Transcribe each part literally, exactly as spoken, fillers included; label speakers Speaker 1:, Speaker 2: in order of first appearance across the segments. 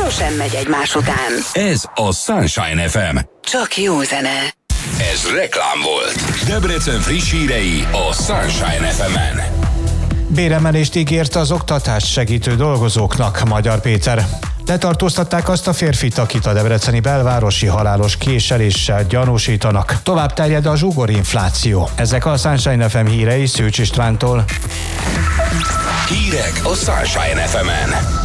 Speaker 1: sosem megy egymás után.
Speaker 2: Ez a Sunshine ef em.
Speaker 1: Csak jó zene.
Speaker 2: Ez reklám volt. Debrecen friss hírei a Sunshine ef emen.
Speaker 3: Béremelést ígért az oktatást segítő dolgozóknak Magyar Péter. Letartóztatták azt a férfit, akit a debreceni belvárosi halálos késeléssel gyanúsítanak. Tovább terjed a zsugorinfláció. Ezek a Sunshine ef em hírei Szűcs Istvántól.
Speaker 2: Hírek a Sunshine ef emen.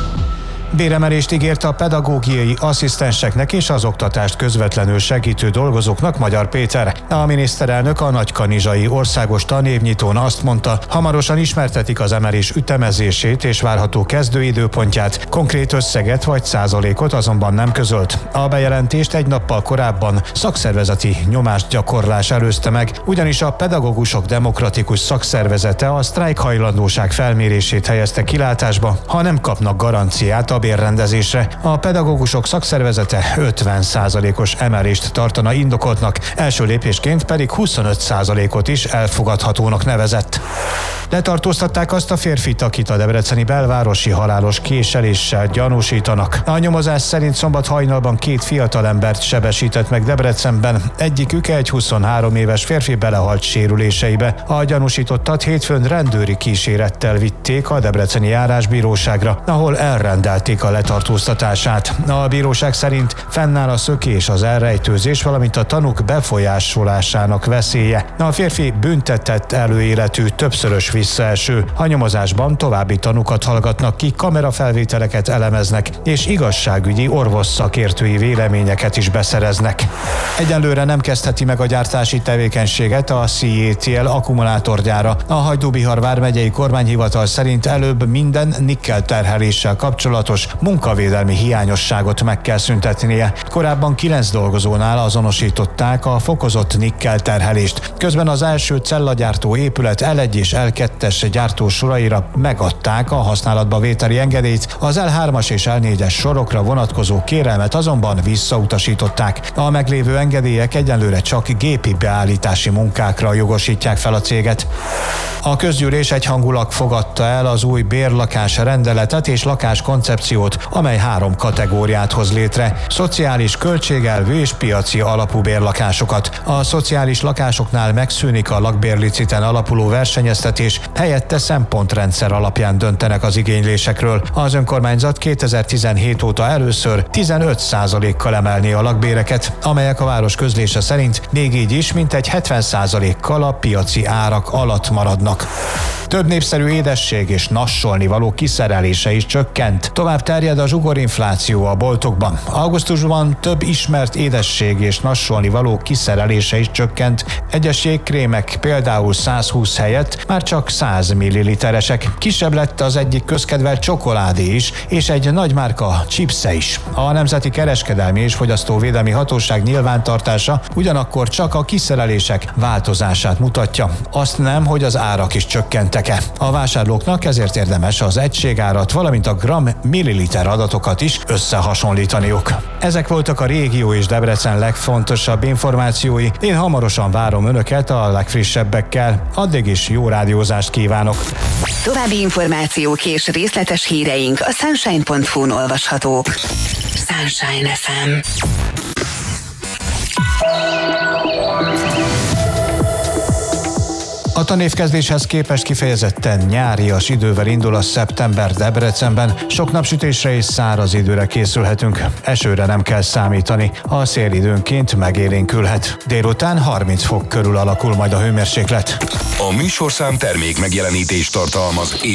Speaker 3: Béremelést ígért a pedagógiai asszisztenseknek és az oktatást közvetlenül segítő dolgozóknak Magyar Péter. A miniszterelnök a nagykanizsai országos tanévnyitón azt mondta, hamarosan ismertetik az emelés ütemezését és várható kezdőidőpontját, konkrét összeget vagy százalékot azonban nem közölt. A bejelentést egy nappal korábban szakszervezeti nyomásgyakorlás előzte meg, ugyanis a Pedagógusok Demokratikus Szakszervezete a sztrájkhajlandóság felmérését helyezte kilátásba, ha nem kapnak garanciát a bérrendezésre. A pedagógusok szakszervezete ötven százalékos emelést tartana indokoltnak, első lépésként pedig huszonöt százalékot is elfogadhatónak nevezett. Letartóztatták azt a férfit, akit a debreceni belvárosi halálos késeléssel gyanúsítanak. A nyomozás szerint szombat hajnalban két fiatalembert sebesített meg Debrecenben, egyikük egy huszonhárom éves férfi belehalt sérüléseibe. A gyanúsítottat hétfőn rendőri kísérettel vitték a debreceni járásbíróságra, ahol elrendelték a letartóztatását. A bíróság szerint fennáll a szökés, az elrejtőzés, valamint a tanúk befolyásolásának veszélye. A férfi büntetett előéletű, többszörös visszaeső. A nyomozásban további tanúkat hallgatnak ki, kamerafelvételeket elemeznek, és igazságügyi orvos szakértői véleményeket is beszereznek. Egyenlőre nem kezdheti meg a gyártási tevékenységet a cé á té el akkumulátorgyára. A Hajdú-Bihar vármegyei kormányhivatal szerint előbb minden nikkel terheléssel kapcsolatos munkavédelmi hiányosságot meg kell szüntetnie. Korábban kilenc dolgozónál azonosították a fokozott nikkel terhelést. Közben az első cellagyártó épület el egy és el kettes gyártósoraira megadták a használatba vételi engedélyt, az el hármas és el négyes sorokra vonatkozó kérelmet azonban visszautasították. A meglévő engedélyek egyenlőre csak gépi beállítási munkákra jogosítják fel a céget. A közgyűlés egyhangulag fogadta el az új bérlakás rendeletet és lakáskoncepciót, amely három kategóriát hoz létre: szociális, költségelvű és piaci alapú bérlakásokat. A szociális lakásoknál megszűnik a lakbérliciten alapuló versenyeztetés, helyette szempontrendszer alapján döntenek az igénylésekről. Az önkormányzat kétezer-tizenhét óta először tizenöt százalékkal emelné a lakbéreket, amelyek a város közlése szerint még így is mintegy hetven százalékkal a piaci árak alatt maradnak. Több népszerű édesség és nassolni való kiszerelése is csökkent. Tovább terjed a zsugorinfláció a boltokban. Augusztusban több ismert édesség és nassolni való kiszerelése is csökkent. Egyes jégkrémek például százhúsz helyett már csak száz milliliteresek. Kisebb lett az egyik közkedvelt csokoládé is, és egy nagymárka chipsze is. A Nemzeti Kereskedelmi és Fogyasztóvédelmi Hatóság nyilvántartása ugyanakkor csak a kiszerelések változását mutatja. Azt nem, hogy az árak is csökkentek-e. A vásárlóknak ezért érdemes az egységárat, valamint a gram milliliter adatokat is összehasonlítaniuk. Ezek voltak a régió és Debrecen legfontosabb információi. Én hamarosan várom Önöket a legfrissebbekkel. Addig is jó rádiózást kívánok!
Speaker 1: További információk és részletes híreink a sunshine pont hu-n olvashatók. Sunshine ef em.
Speaker 3: A tanévkezdéshez képest kifejezetten nyárias idővel indul a szeptember Debrecenben. Sok napsütésre és száraz időre készülhetünk. Esőre nem kell számítani, a szél időnként megélénkülhet. Délután harminc fok körül alakul majd a hőmérséklet.
Speaker 2: A műsorszám termék megjelenítést tartalmaz.